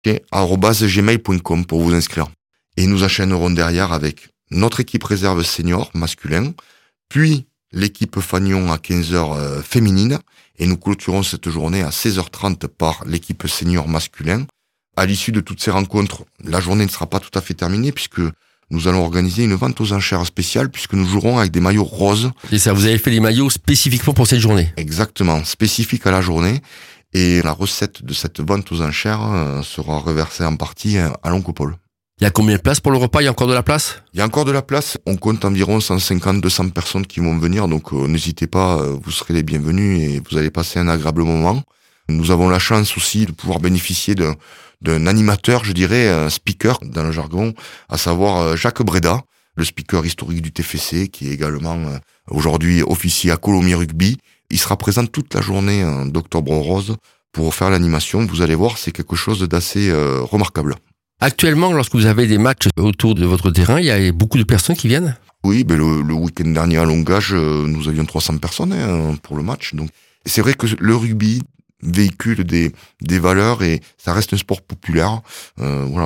gmail.com pour vous inscrire. Et nous enchaînerons derrière avec notre équipe réserve senior masculin, puis l'équipe Fagnon à 15h féminine, et nous clôturons cette journée à 16h30 par l'équipe senior masculin. À l'issue de toutes ces rencontres, la journée ne sera pas tout à fait terminée puisque nous allons organiser une vente aux enchères spéciale puisque nous jouerons avec des maillots roses. C'est ça, vous avez fait des maillots spécifiquement pour cette journée. Exactement, spécifiques à la journée. Et la recette de cette vente aux enchères sera reversée en partie à l'Oncopole. Il y a combien de places pour le repas? Il y a encore de la place? Il y a encore de la place. On compte environ 150-200 personnes qui vont venir. Donc n'hésitez pas, vous serez les bienvenus et vous allez passer un agréable moment. Nous avons la chance aussi de pouvoir bénéficier d'un animateur, je dirais, speaker dans le jargon, à savoir Jacques Breda, le speaker historique du TFC, qui est également aujourd'hui officier à Colomiers Rugby. Il sera présent toute la journée d'Octobre Rose pour faire l'animation. Vous allez voir, c'est quelque chose d'assez remarquable. Actuellement, lorsque vous avez des matchs autour de votre terrain, il y a beaucoup de personnes qui viennent? Oui, ben le week-end dernier à Longage, nous avions 300 personnes pour le match. Donc, c'est vrai que le rugby véhicule des valeurs et ça reste un sport populaire. Voilà,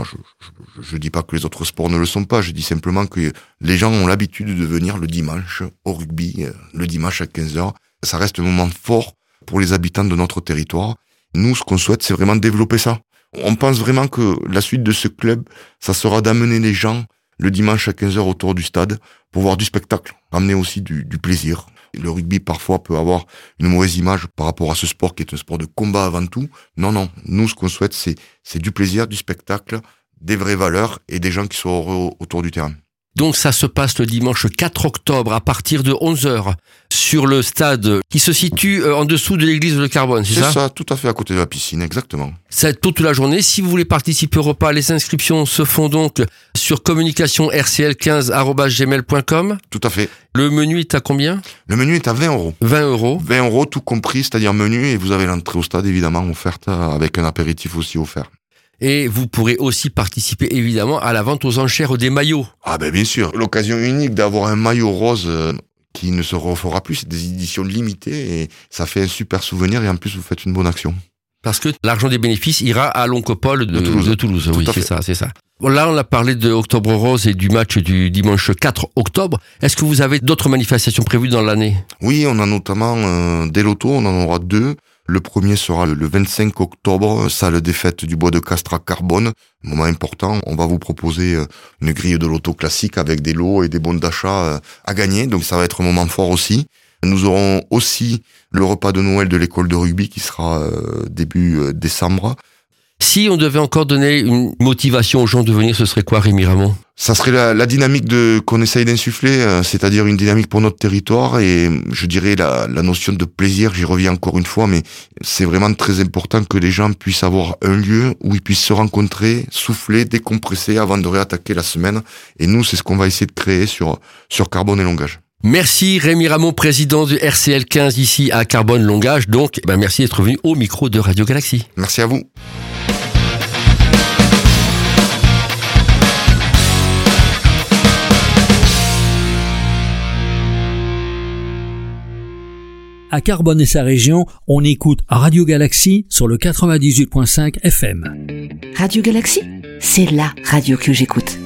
je dis pas que les autres sports ne le sont pas, je dis simplement que les gens ont l'habitude de venir le dimanche au rugby, le dimanche à 15h. Ça reste un moment fort pour les habitants de notre territoire. Nous, ce qu'on souhaite, c'est vraiment développer ça. On pense vraiment que la suite de ce club, ça sera d'amener les gens le dimanche à 15h autour du stade pour voir du spectacle, ramener aussi du plaisir. Le rugby, parfois, peut avoir une mauvaise image par rapport à ce sport qui est un sport de combat avant tout. Non. Nous, ce qu'on souhaite, c'est du plaisir, du spectacle, des vraies valeurs et des gens qui sont heureux autour du terrain. Donc ça se passe le dimanche 4 octobre à partir de 11h sur le stade qui se situe en dessous de l'église de Carbone, c'est ça? C'est ça, tout à fait à côté de la piscine, exactement. C'est toute la journée. Si vous voulez participer au repas, les inscriptions se font donc sur communication-rcl15@gmail.com. Tout à fait. Le menu est à combien? Le menu est à 20 €. 20 €. 20 € tout compris, c'est-à-dire menu, et vous avez l'entrée au stade évidemment offerte avec un apéritif aussi offert. Et vous pourrez aussi participer évidemment à la vente aux enchères des maillots. Ah ben bien sûr, l'occasion unique d'avoir un maillot rose qui ne se refera plus, c'est des éditions limitées et ça fait un super souvenir et en plus vous faites une bonne action. Parce que l'argent des bénéfices ira à l'Oncopole de Toulouse. Oui, c'est ça. Bon, là, on a parlé de Octobre Rose et du match du dimanche 4 octobre. Est-ce que vous avez d'autres manifestations prévues dans l'année? Oui, on a notamment des lotos, on en aura 2. Le premier sera le 25 octobre, salle des fêtes du Bois de Castres à Carbone. Moment important, on va vous proposer une grille de loto classique avec des lots et des bons d'achat à gagner. Donc ça va être un moment fort aussi. Nous aurons aussi le repas de Noël de l'école de rugby qui sera début décembre. Si on devait encore donner une motivation aux gens de venir, ce serait quoi, Rémi Ramon? Ça serait la dynamique qu'on essaye d'insuffler, c'est-à-dire une dynamique pour notre territoire et je dirais la notion de plaisir, j'y reviens encore une fois, mais c'est vraiment très important que les gens puissent avoir un lieu où ils puissent se rencontrer, souffler, décompresser avant de réattaquer la semaine. Et nous, c'est ce qu'on va essayer de créer sur Carbone et Longage. Merci Rémi Ramon, président du RCL 15 ici à Carbone-Longage. Donc, merci d'être venu au micro de Radio Galaxy. Merci à vous. À Carbone et sa région, on écoute Radio Galaxy sur le 98.5 FM. Radio Galaxy, c'est la radio que j'écoute.